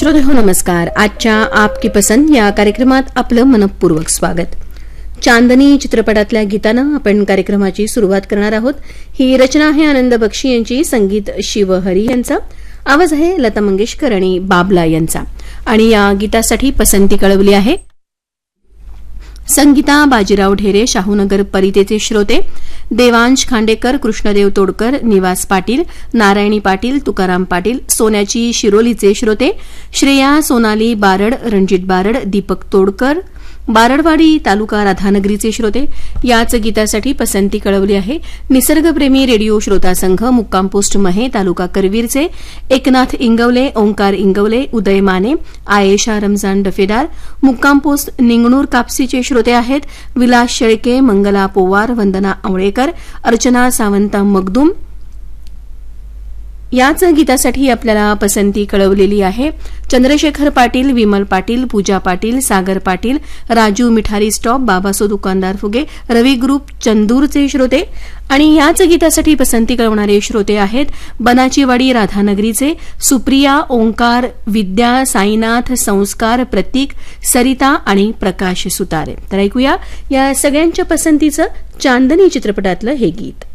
श्रोतेहो नमस्कार. आजच्या आपकी पसंत या कार्यक्रमात आपलं मनपूर्वक स्वागत. चांदनी चित्रपटातल्या गीतानं आपण कार्यक्रमाची सुरुवात करणार आहोत. ही रचना आहे आनंद बक्षी यांची, संगीत शिवहरी यांचा, आवाज आहे लता मंगेशकर आणि बाबला यांचा. आणि या गीतासाठी पसंती कळवली आहे संगीता बाजीराव ढेरे, शाहूनगर परितेचे श्रोते देवांश खांडेकर, कृष्णदेव तोडकर, निवास पाटील, नारायणी पाटील, तुकाराम पाटील, सोन्याची शिरोलीचे श्रोते श्रेया सोनाली बारड, रणजित बारड, दीपक तोडकर, बारडवाडी तालुका राधानगरीचे श्रोते. याच गीतासाठी पसंती कळवली आहे निसर्गप्रेमी रेडिओ श्रोता संघ, मुक्काम पोस्ट महे, तालुका करवीरचे एकनाथ इंगवले, ओंकार इंगवले, उदय माने, आयेशा रमजान डफेदार, मुक्काम पोस्ट निंगणूर कापसीचे श्रोते आहेत विलास शेळके, मंगला पोवार, वंदना आवळेकर, अर्चना सावंत मगदूम. याच गीतासाठी आपल्याला पसंती कळवलेली आहे चंद्रशेखर पाटील, विमल पाटील, पूजा पाटील, सागर पाटील, राजू मिठारी स्टॉप, बाबासो दुकानदार फुगे, रवी ग्रुप चंदूरचे श्रोते. आणि याच गीतासाठी पसंती कळवणारे श्रोते आहेत बनाचीवाडी राधानगरीचे सुप्रिया, ओंकार, विद्या, साईनाथ, संस्कार, प्रतीक, सरिता आणि प्रकाश सुतारे. तर ऐकूया या सगळ्यांच्या पसंतीचं चांदनी चित्रपटातलं हे गीत.